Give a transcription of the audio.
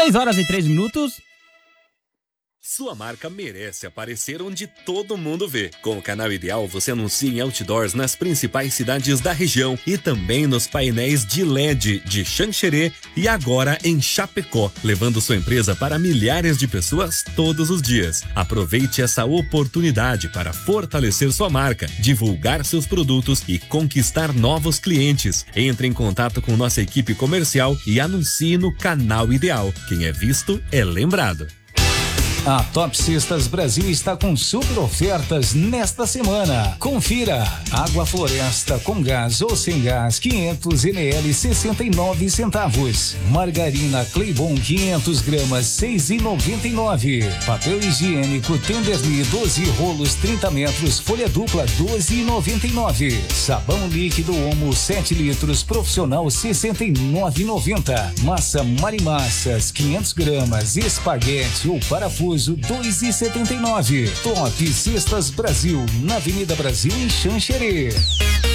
6h03. Sua marca merece aparecer onde todo mundo vê. Com o Canal Ideal, você anuncia em outdoors nas principais cidades da região e também nos painéis de LED de Xanxerê e agora em Chapecó, levando sua empresa para milhares de pessoas todos os dias. Aproveite essa oportunidade para fortalecer sua marca, divulgar seus produtos e conquistar novos clientes. Entre em contato com nossa equipe comercial e anuncie no Canal Ideal. Quem é visto é lembrado. A Top Cestas Brasil está com super ofertas nesta semana. Confira: água Floresta com gás ou sem gás 500 ml 69 centavos. Margarina Cleibon 500 gramas 6,99. Papel higiênico Tenderly 12 rolos 30 metros folha dupla 12,99. Sabão líquido Omo 7 litros profissional 69,90. Massa Marimassas 500 gramas espaguete ou parafuso 2,79. Top Cestas Brasil, na Avenida Brasil, em Xanxerê.